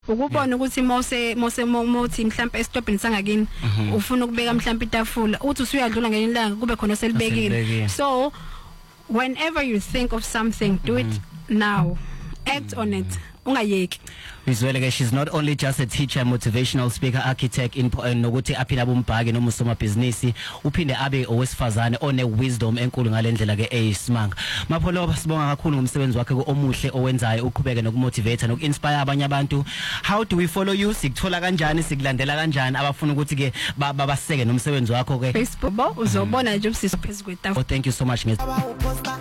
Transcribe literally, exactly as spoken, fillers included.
ukubona ukuthi mose mose mothi mhlawumbe esitobhini sangakini ufuna ukubeka mhlawumbe itafula uthi usuyadlula ngenye ilanga kube khona selibekile. So whenever you think of something, do it now, act on it, ungayeki. Izweleke, she's not only just a teacher, motivational speaker, architect, in nokuthi aphila bombhaki noma usomabhizinisi, uphinde abe owesifazane one wisdom enkulu ngalendlela ke eyisimanga. Mapholo sibonga kakhulu ngomsebenzi wakhe omuhle owenzayo, uqhubeke nokumotivate nokuinspire abanye abantu. How do we follow you? Sikuthola kanjani, sikulandela kanjani abafuna ukuthi ke babaseke nomsebenzi wakho ke? Facebook uzobona nje ubusisi phezulu kwetafula. Oh, thank you so much.